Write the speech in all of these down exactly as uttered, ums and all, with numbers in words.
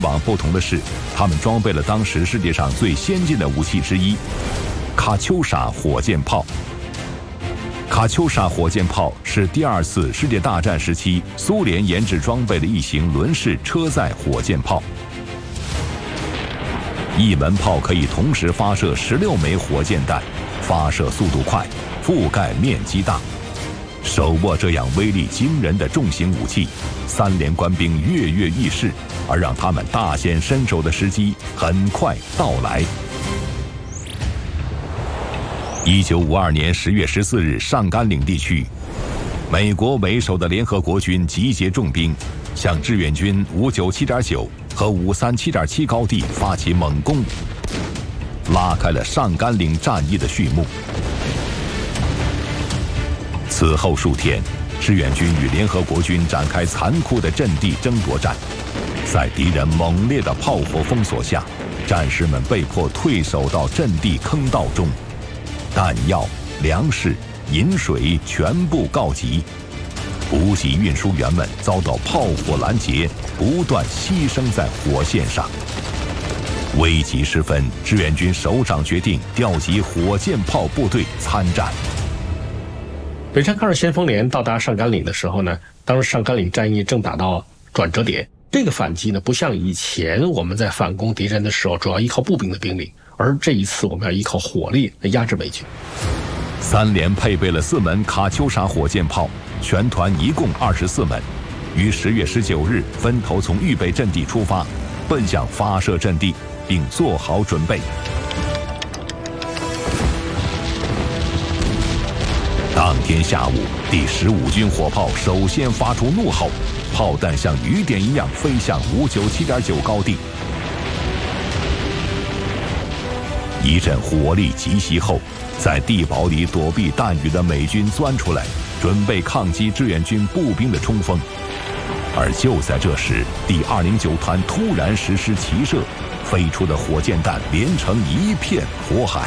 往不同的是，他们装备了当时世界上最先进的武器之一——卡秋莎火箭炮。卡秋莎火箭炮是第二次世界大战时期苏联研制装备的一型轮式车载火箭炮。一门炮可以同时发射十六枚火箭弹，发射速度快，覆盖面积大。手握这样威力惊人的重型武器，三连官兵跃跃欲试，而让他们大显身手的时机很快到来。一九五二年十月十四日，上甘岭地区，美国为首的联合国军集结重兵，向志愿军五九七点九和五三七点七高地发起猛攻，拉开了上甘岭战役的序幕。此后数天，志愿军与联合国军展开残酷的阵地争夺战，在敌人猛烈的炮火封锁下，战士们被迫退守到阵地坑道中，弹药、粮食、饮水全部告急，补给运输员们遭到炮火拦截，不断牺牲在火线上。危急时分，志愿军首长决定调集火箭炮部队参战。 北山抗日先锋连到达上甘岭的时候呢，当时上甘岭战役正打到转折点。这个反击呢，不像以前我们在反攻敌人的时候主要依靠步兵的兵力，而这一次我们要依靠火力来压制美军。 三连配备了四门卡秋莎火箭炮，全团一共二十四门，于十月十九日分头从预备阵地出发，奔向发射阵地，并做好准备。当天下午，第十五军火炮首先发出怒吼，炮弹像雨点一样飞向五九七点九高地。一阵火力急袭后，在地堡里躲避弹雨的美军钻出来，准备抗击志愿军步兵的冲锋。而就在这时，第二零九团突然实施齐射，飞出的火箭弹连成一片火海。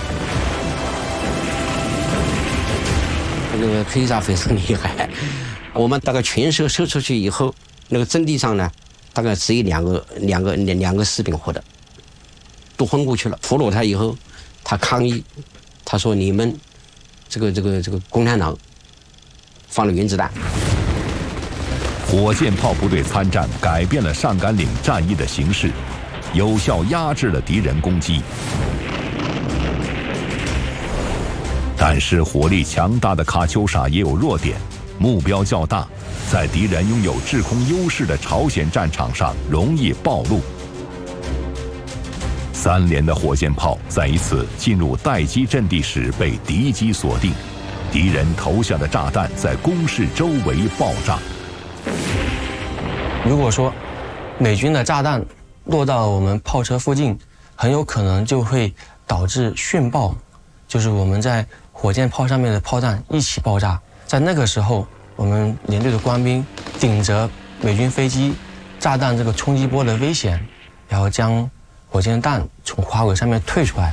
那个推炸非常厉害，我们大概全射射出去以后，那个阵地上呢，大概只有两个两个两两个士兵活的，都昏过去了。俘虏他以后，他抗议，他说：“你们这个这个这个共产党放了原子弹。” 火箭炮部队参战，改变了上甘岭战役的形势，有效压制了敌人攻击。但是火力强大的卡秋莎也有弱点，目标较大，在敌人拥有制空优势的朝鲜战场上容易暴露。三连的火箭炮在一次进入待机阵地时被敌机锁定，敌人投下的炸弹在工事周围爆炸。 如果说美军的炸弹落到我们炮车附近，很有可能就会导致殉爆，就是我们在火箭炮上面的炮弹一起爆炸。在那个时候，我们连队的官兵顶着美军飞机炸弹这个冲击波的危险，然后将火箭弹从滑轨上面退出来。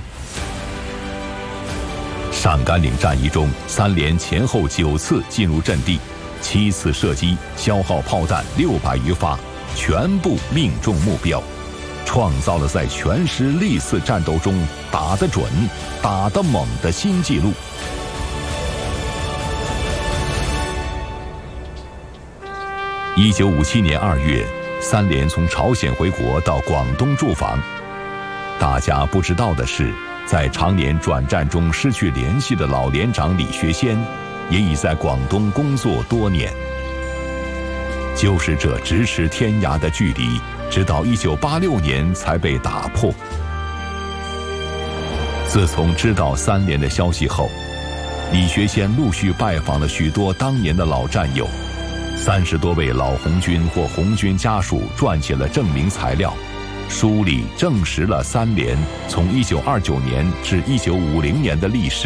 上甘岭战役中，三连前后九次进入阵地，七次射击，消耗炮弹六百余发，全部命中目标，创造了在全师历次战斗中打得准、打得猛的新纪录。一九五七年二月，三连从朝鲜回国到广东驻防。大家不知道的是，在常年转战中失去联系的老连长李学先，也已在广东工作多年。就是这咫尺天涯的距离，直到一九八六年才被打破。自从知道三连的消息后，李学先陆续拜访了许多当年的老战友，三十多位老红军或红军家属撰写了证明材料，书里证实了三连从一九二九年至一九五零年的历史。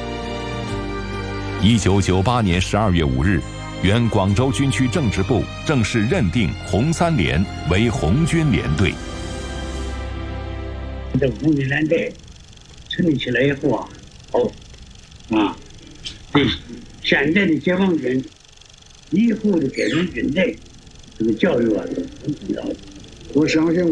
一九九八年十二月五日，原广州军区政治部正式认定红三连为红军连队。 这个红军连队成立起来以后啊，哦，啊，对现在的解放军以后的这种军队，这个教育啊，很重要的。我相信。